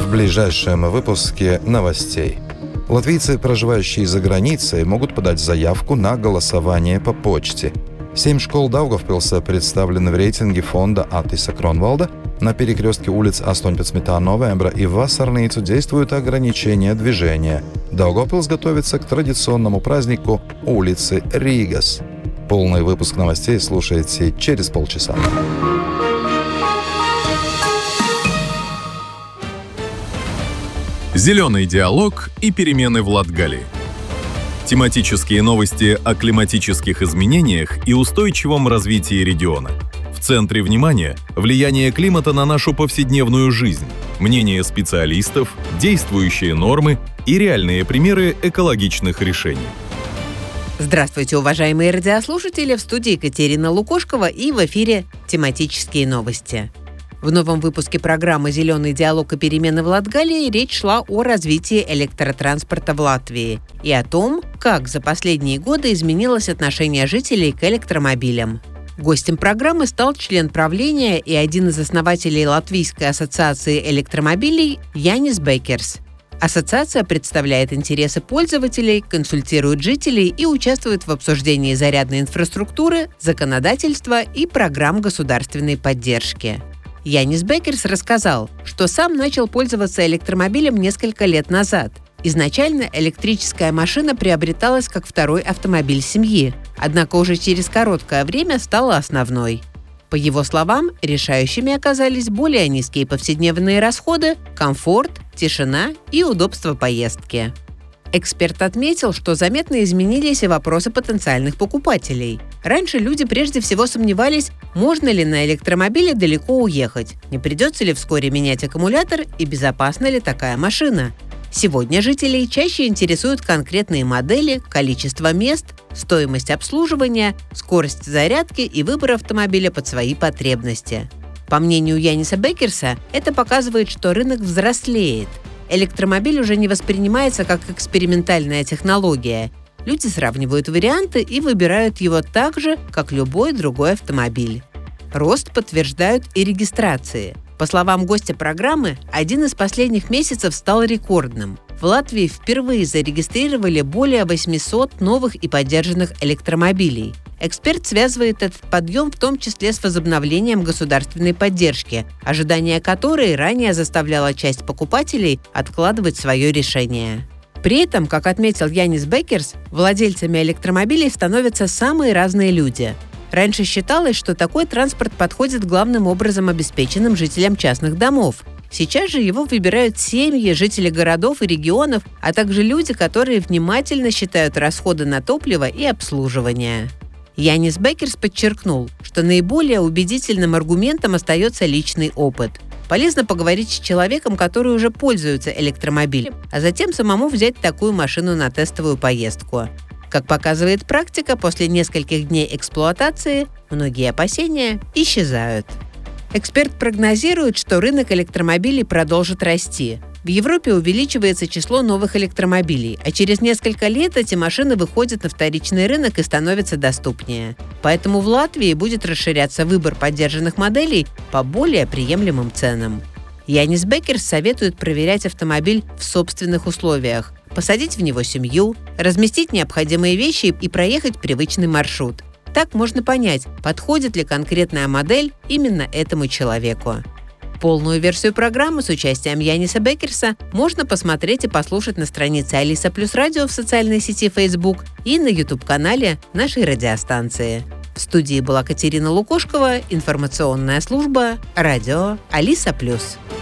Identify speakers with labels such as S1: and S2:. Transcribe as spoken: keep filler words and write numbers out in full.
S1: в ближайшем выпуске новостей. Латвийцы, проживающие за границей, могут подать заявку на голосование по почте. Семь школ Даугавпилса представлены в рейтинге фонда Атиса Кронвалда. На перекрестке улиц восемнадцатого ноября и Вассарницу действуют ограничения движения. Даугавпилс готовится к традиционному празднику улицы Ригас. Полный выпуск новостей слушайте через полчаса.
S2: Зеленый диалог и перемены в Латгалии. Тематические новости о климатических изменениях и устойчивом развитии региона. В центре внимания – влияние климата на нашу повседневную жизнь, мнения специалистов, действующие нормы и реальные примеры экологичных решений.
S3: Здравствуйте, уважаемые радиослушатели! В студии Екатерина Лукошкова и в эфире тематические новости. В новом выпуске программы «Зеленый диалог и перемены в Латгалии» речь шла о развитии электротранспорта в Латвии и о том, как за последние годы изменилось отношение жителей к электромобилям. Гостем программы стал член правления и один из основателей Латвийской ассоциации электромобилей Янис Бекерс. Ассоциация представляет интересы пользователей, консультирует жителей и участвует в обсуждении зарядной инфраструктуры, законодательства и программ государственной поддержки. Янис Бекерс рассказал, что сам начал пользоваться электромобилем несколько лет назад. Изначально электрическая машина приобреталась как второй автомобиль семьи, однако уже через короткое время стала основной. По его словам, решающими оказались более низкие повседневные расходы, комфорт, тишина и удобство поездки. Эксперт отметил, что заметно изменились и вопросы потенциальных покупателей. Раньше люди прежде всего сомневались, можно ли на электромобиле далеко уехать, не придется ли вскоре менять аккумулятор и безопасна ли такая машина. Сегодня жителей чаще интересуют конкретные модели, количество мест, стоимость обслуживания, скорость зарядки и выбор автомобиля под свои потребности. По мнению Яниса Бекерса, это показывает, что рынок взрослеет. Электромобиль уже не воспринимается как экспериментальная технология. Люди сравнивают варианты и выбирают его так же, как любой другой автомобиль. Рост подтверждают и регистрации. По словам гостя программы, один из последних месяцев стал рекордным. В Латвии впервые зарегистрировали более восьмисот новых и поддержанных электромобилей. Эксперт связывает этот подъем в том числе с возобновлением государственной поддержки, ожидание которой ранее заставляло часть покупателей откладывать свое решение. При этом, как отметил Янис Бекерс, владельцами электромобилей становятся самые разные люди. Раньше считалось, что такой транспорт подходит главным образом обеспеченным жителям частных домов. Сейчас же его выбирают семьи, жители городов и регионов, а также люди, которые внимательно считают расходы на топливо и обслуживание. Янис Бекерс подчеркнул, что наиболее убедительным аргументом остается личный опыт. Полезно поговорить с человеком, который уже пользуется электромобилем, а затем самому взять такую машину на тестовую поездку. Как показывает практика, после нескольких дней эксплуатации многие опасения исчезают. Эксперт прогнозирует, что рынок электромобилей продолжит расти. В Европе увеличивается число новых электромобилей, а через несколько лет эти машины выходят на вторичный рынок и становятся доступнее. Поэтому в Латвии будет расширяться выбор поддержанных моделей по более приемлемым ценам. Янис Бекерс советует проверять автомобиль в собственных условиях, посадить в него семью, разместить необходимые вещи и проехать привычный маршрут. Так можно понять, подходит ли конкретная модель именно этому человеку. Полную версию программы с участием Яниса Бекерса можно посмотреть и послушать на странице Алиса Плюс Радио в социальной сети Facebook и на YouTube-канале нашей радиостанции. В студии была Екатерина Лукошкова, информационная служба «Радио Алиса Плюс».